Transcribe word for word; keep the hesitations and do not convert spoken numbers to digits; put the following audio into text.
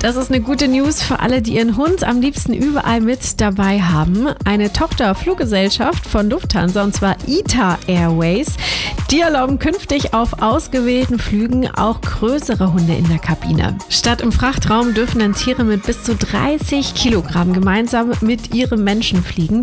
Das ist eine gute News für alle, die ihren Hund am liebsten überall mit dabei haben. Eine Tochterfluggesellschaft von Lufthansa, und zwar I T A Airways, die erlauben künftig auf ausgewählten Flügen auch größere Hunde in der Kabine. Statt im Frachtraum dürfen dann Tiere mit bis zu dreißig Kilogramm gemeinsam mit ihrem Menschen fliegen.